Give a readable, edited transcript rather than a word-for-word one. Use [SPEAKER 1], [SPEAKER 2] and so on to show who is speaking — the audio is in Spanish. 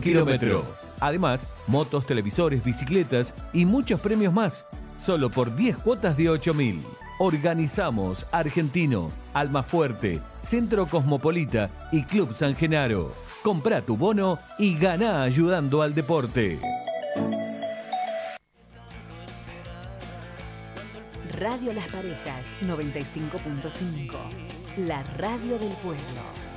[SPEAKER 1] kilómetro. Además, motos, televisores, bicicletas y muchos premios más. Solo por 10 cuotas de 8.000. Organizamos Argentino, Almafuerte, Centro Cosmopolita y Club San Genaro. Comprá tu bono y ganá ayudando al deporte.
[SPEAKER 2] Radio Las Parejas 95.5. La radio del pueblo.